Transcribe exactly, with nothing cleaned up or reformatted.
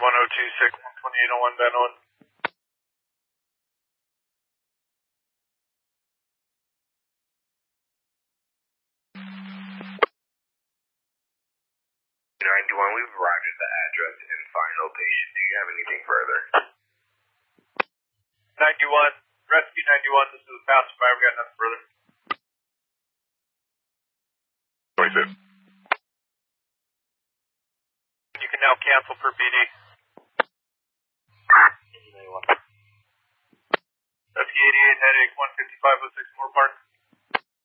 one oh two six, one twenty-eight oh one, Van Owen. ninety-one, we've arrived at the address and find location. Do you have anything further? ninety-one, Rescue ninety-one, this is a passerby, we got nothing further. twenty-six. You can now cancel for P D. ninety-one. Rescue eighty-eight, headache one fifty-five oh six Moore Park.